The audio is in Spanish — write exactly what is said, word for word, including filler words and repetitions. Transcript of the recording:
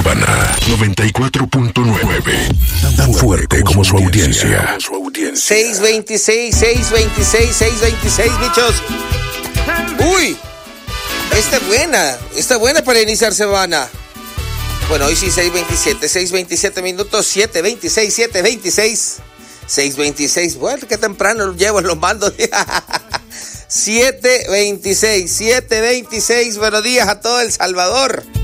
Sabana noventa y cuatro punto nueve. Tan fuerte como su audiencia. seis veintiséis, seis veintiséis, seis veintiséis, bichos. Uy, esta es buena, esta es buena para iniciar semana. Bueno, hoy sí, seis veintisiete, seis veintisiete minutos, siete veintiséis, siete veintiséis, seis veintiséis. Bueno, qué temprano los llevo en los mandos. siete veintiséis, siete veintiséis. Buenos días a todo El Salvador.